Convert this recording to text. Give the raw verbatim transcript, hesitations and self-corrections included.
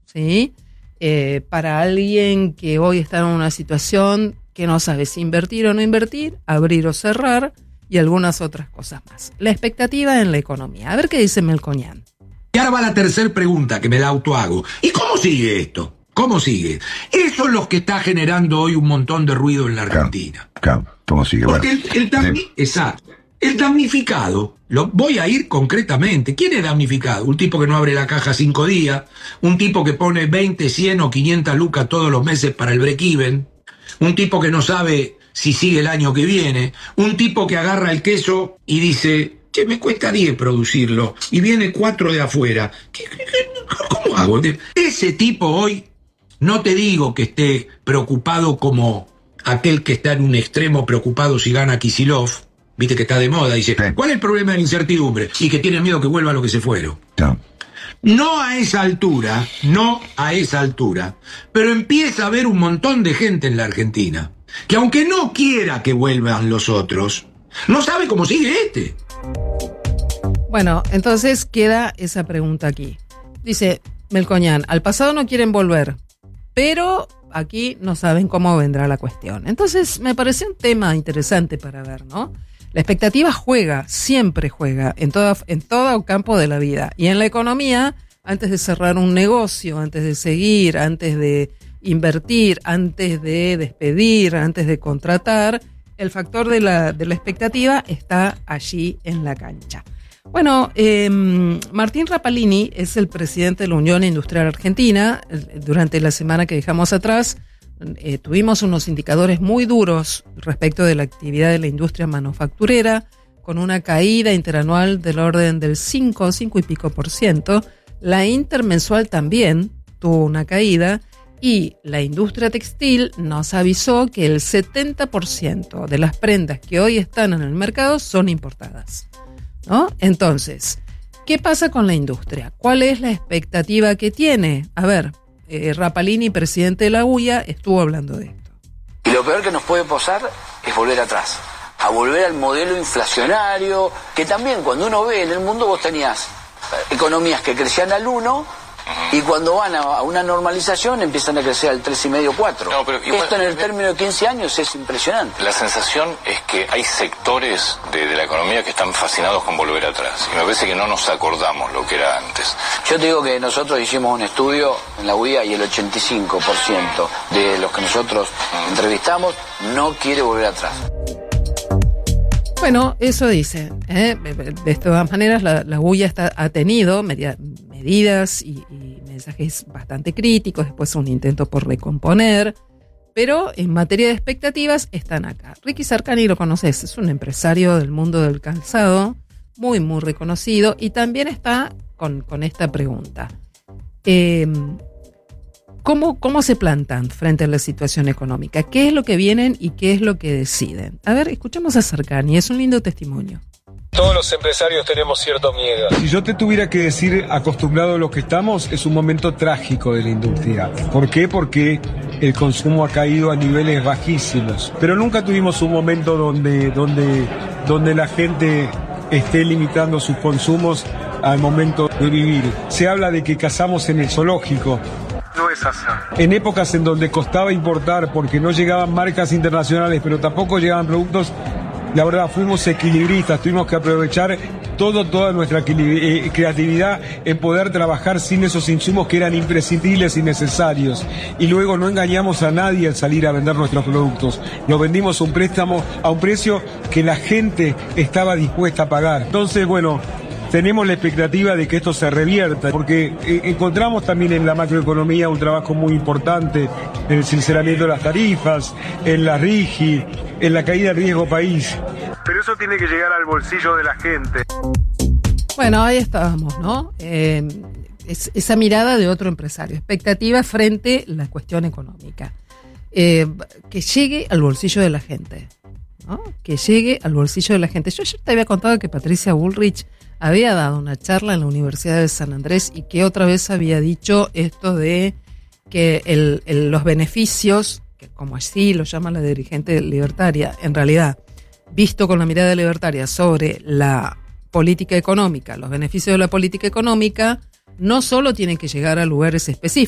¿sí? Eh, para alguien que hoy está en una situación que no sabe si invertir o no invertir, abrir o cerrar y algunas otras cosas más. La expectativa en la economía. A ver qué dice Melconian. Y ahora va la tercera pregunta que me la autohago. ¿Y cómo sigue esto? ¿Cómo sigue? Eso es lo que está generando hoy un montón de ruido en la Argentina. Claro, claro. ¿Cómo sigue? Porque Bueno, el, el damni- sí. Exacto. El damnificado, lo, voy a ir concretamente. ¿Quién es damnificado? Un tipo que no abre la caja cinco días, un tipo que pone veinte, cien o quinientas lucas todos los meses para el break-even, un tipo que no sabe si sigue el año que viene, un tipo que agarra el queso y dice, che, me cuesta diez producirlo, y viene cuatro de afuera. ¿Qué, qué, qué, ¿Cómo hago? Ese tipo hoy, no te digo que esté preocupado como aquel que está en un extremo preocupado si gana Kicillof, viste que está de moda, dice, Sí. ¿cuál es el problema de la incertidumbre? Y que tiene miedo que vuelva a lo que se fueron. Claro. No a esa altura, no a esa altura, pero empieza a haber un montón de gente en la Argentina que aunque no quiera que vuelvan los otros, no sabe cómo sigue este. Bueno, entonces queda esa pregunta aquí. Dice Melconian, al pasado no quieren volver, pero aquí no saben cómo vendrá la cuestión. Entonces me parece un tema interesante para ver, ¿no? La expectativa juega, siempre juega, en todo, en todo campo de la vida. Y en la economía, antes de cerrar un negocio, antes de seguir, antes de invertir, antes de despedir, antes de contratar, el factor de la, de la expectativa está allí en la cancha. Bueno, eh, Martín Rapalini es el presidente de la Unión Industrial Argentina. Durante la semana que dejamos atrás, eh, tuvimos unos indicadores muy duros respecto de la actividad de la industria manufacturera, con una caída interanual del orden del cinco, cinco y pico por ciento. La intermensual también tuvo una caída y la industria textil nos avisó que el setenta por ciento de las prendas que hoy están en el mercado son importadas, ¿no? Entonces, ¿qué pasa con la industria? ¿Cuál es la expectativa que tiene? A ver, eh, Rapalini, presidente de la U I A, estuvo hablando de esto. Y lo peor que nos puede pasar es volver atrás, a volver al modelo inflacionario, que también cuando uno ve en el mundo vos tenías economías que crecían al uno y cuando van a una normalización empiezan a crecer al tres y medio, cuatro. No, pero igual, esto en el término de quince años es impresionante. La sensación es que hay sectores de, de la economía que están fascinados con volver atrás. Y me parece que no nos acordamos lo que era antes. Yo te digo que nosotros hicimos un estudio en la U I A y el ochenta y cinco por ciento de los que nosotros entrevistamos no quiere volver atrás. Bueno, eso dice, ¿eh? De todas maneras, la, la U I A está, ha tenido media, medidas y, y mensajes bastante críticos, después un intento por recomponer, pero en materia de expectativas están acá. Ricky Sarkany lo conoces, es un empresario del mundo del calzado, muy, muy reconocido, y también está con, con esta pregunta. Eh, ¿Cómo, ¿Cómo se plantan frente a la situación económica? ¿Qué es lo que vienen y qué es lo que deciden? A ver, escuchamos a Sarkany, es un lindo testimonio. Todos los empresarios tenemos cierto miedo. Si yo te tuviera que decir, acostumbrado a lo que estamos, es un momento trágico de la industria. ¿Por qué? Porque el consumo ha caído a niveles bajísimos. Pero nunca tuvimos un momento donde, donde, donde la gente esté limitando sus consumos al momento de vivir. Se habla de que cazamos en el zoológico. No es así. En épocas en donde costaba importar porque no llegaban marcas internacionales, pero tampoco llegaban productos, la verdad fuimos equilibristas, tuvimos que aprovechar todo, toda nuestra eh, creatividad en poder trabajar sin esos insumos que eran imprescindibles y necesarios. Y luego no engañamos a nadie al salir a vender nuestros productos. Los vendimos a un préstamo a un precio que la gente estaba dispuesta a pagar. Entonces, bueno, tenemos la expectativa de que esto se revierta, porque eh, encontramos también en la macroeconomía un trabajo muy importante en el sinceramiento de las tarifas, en la RIGI, en la caída del riesgo país. Pero eso tiene que llegar al bolsillo de la gente. Bueno, ahí estábamos, ¿no? Eh, es, esa mirada de otro empresario, expectativa frente a la cuestión económica. Eh, que llegue al bolsillo de la gente, ¿no? Que llegue al bolsillo de la gente. Yo ya te había contado que Patricia Bullrich había dado una charla en la Universidad de San Andrés y que otra vez había dicho esto de que el, el, los beneficios, que como así lo llama la dirigente libertaria, en realidad, visto con la mirada libertaria sobre la política económica, los beneficios de la política económica, no solo tienen que llegar a lugares específicos,